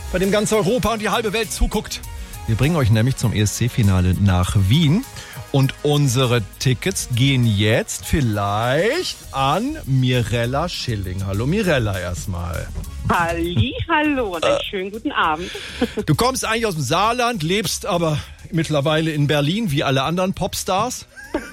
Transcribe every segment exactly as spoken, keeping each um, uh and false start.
bei dem ganz Europa und die halbe Welt zuguckt. Wir bringen euch nämlich zum E S C-Finale nach Wien. Und unsere Tickets gehen jetzt vielleicht an Mirella Schilling. Hallo Mirella erstmal. Halli, hallo und einen schönen guten Abend. Du kommst eigentlich aus dem Saarland, lebst aber mittlerweile in Berlin, wie alle anderen Popstars.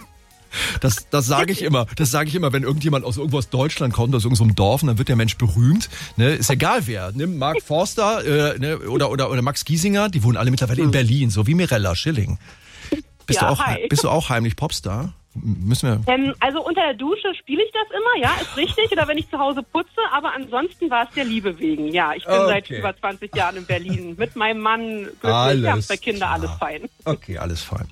Das, das sage ich immer. Das sage ich immer, wenn irgendjemand aus irgendwo aus Deutschland kommt, aus irgendeinem Dorf, und dann wird der Mensch berühmt. Ne? Ist egal wer. Ne? Mark Forster äh, ne? oder, oder, oder Max Giesinger, die wohnen alle mittlerweile in Berlin, so wie Mirella Schilling. Bist, ja, du auch, bist du auch heimlich Popstar? Müssen wir ähm, also unter der Dusche spiele ich das immer, ja, ist richtig. Oder wenn ich zu Hause putze, aber ansonsten war es der Liebe wegen. Ja, ich bin okay. seit über zwanzig Jahren in Berlin mit meinem Mann glücklich, wir haben zwei Kinder, alles fein. Okay, alles fein.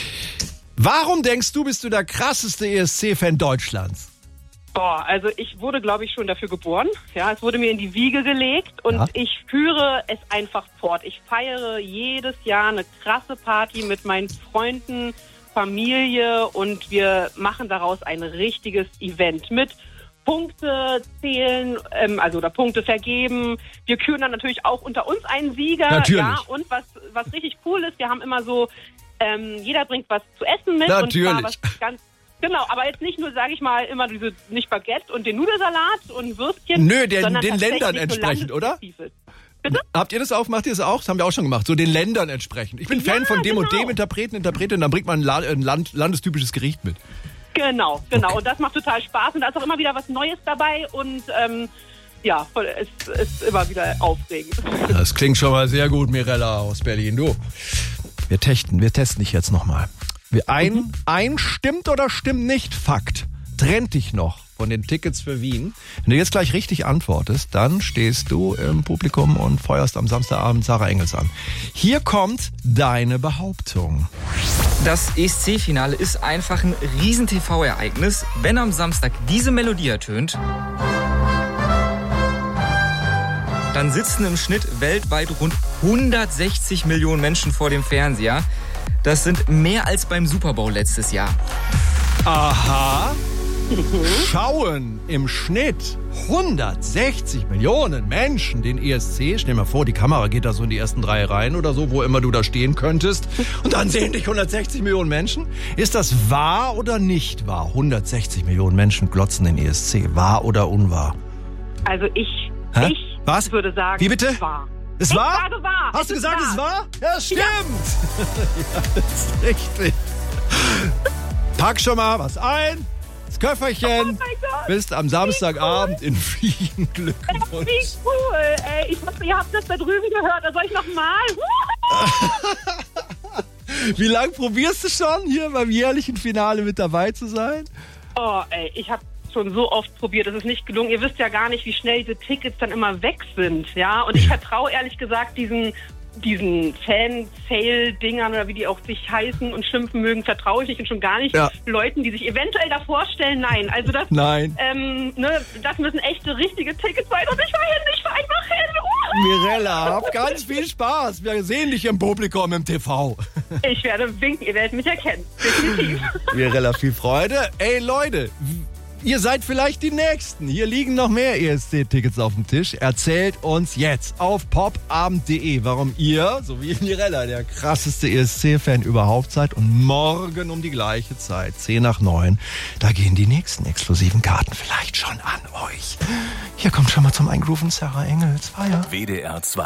Warum denkst du, bist du der krasseste E S C-Fan Deutschlands? Boah, also ich wurde, glaube ich, schon dafür geboren. Ja, es wurde mir in die Wiege gelegt und ja. ich führe es einfach fort. Ich feiere jedes Jahr eine krasse Party mit meinen Freunden, Familie und wir machen daraus ein richtiges Event mit Punkte zählen, ähm, also oder Punkte vergeben. Wir küren dann natürlich auch unter uns einen Sieger. Natürlich. Ja, und was, was richtig cool ist, wir haben immer so, ähm, jeder bringt was zu essen mit. Natürlich. Und zwar was ganz Genau, aber jetzt nicht nur, sage ich mal, immer diese, nicht Baguette und den Nudelsalat und Würstchen. Nö, den, den Ländern entsprechend, oder? Bitte? Habt ihr das auch? Macht ihr das auch? Das haben wir auch schon gemacht. So den Ländern entsprechend. Ich bin ja, Fan von dem genau. und dem Interpreten, Interpreten, und dann bringt man ein, La- ein Land, landestypisches Gericht mit. Genau, genau. Okay. Und das macht total Spaß und da ist auch immer wieder was Neues dabei und ähm, ja, es ist immer wieder aufregend. Das klingt schon mal sehr gut, Mirella aus Berlin. Du, wir testen, wir testen dich jetzt nochmal. Ein, mhm. ein stimmt oder stimmt nicht Fakt trennt dich noch von den Tickets für Wien. Wenn du jetzt gleich richtig antwortest, dann stehst du im Publikum und feuerst am Samstagabend Sarah Engels an. Hier kommt deine Behauptung. Das E S C-Finale ist einfach ein riesen T V-Ereignis. Wenn am Samstag diese Melodie ertönt, dann sitzen im Schnitt weltweit rund hundertsechzig Millionen Menschen vor dem Fernseher. Das sind mehr als beim Super Bowl letztes Jahr. Aha. Schauen im Schnitt hundertsechzig Millionen Menschen den E S C. Stell dir mal vor, die Kamera geht da so in die ersten drei Reihen oder so, wo immer du da stehen könntest. Und dann sehen dich hundertsechzig Millionen Menschen. Ist das wahr oder nicht wahr? hundertsechzig Millionen Menschen glotzen den E S C. Wahr oder unwahr? Also ich, Hä? ich Was? würde sagen, wie bitte? wahr. Es ich war? sage wahr. Hast du gesagt, wahr. es war? Ja, stimmt. Ja. Ja, das ist richtig. Pack schon mal was ein. Das Köfferchen. Oh mein Gott. Bist am Samstagabend cool. in Wien. Glückwunsch. Wie cool. Ey, ich hoffe, ihr habt das da drüben gehört. Da soll ich nochmal. Wie lange probierst du schon, hier beim jährlichen Finale mit dabei zu sein? Oh, ey, ich habe schon so oft probiert, es ist nicht gelungen. Ihr wisst ja gar nicht, wie schnell diese Tickets dann immer weg sind, ja. Und ich vertraue ehrlich gesagt diesen diesen Fan-Sale-Dingern oder wie die auch sich heißen und schimpfen mögen, vertraue ich nicht und schon gar nicht ja. Leuten, die sich eventuell davor stellen. Nein, also das, Nein. Ähm, ne, das müssen echte, richtige Tickets sein und ich war hin, ich war einfach hin. Uh! Mirella, hab ganz viel Spaß. Wir sehen dich im Publikum im T V. Ich werde winken, ihr werdet mich erkennen. Definitiv. Mirella, viel Freude. Ey Leute, ihr seid vielleicht die Nächsten. Hier liegen noch mehr E S C-Tickets auf dem Tisch. Erzählt uns jetzt auf popabend punkt de, warum ihr, so wie Mirella, der krasseste E S C-Fan überhaupt seid. Und morgen um die gleiche Zeit, zehn nach neun, da gehen die nächsten exklusiven Karten vielleicht schon an euch. Hier kommt schon mal zum Eingrooven Sarah Engels. Feier. W D R zwei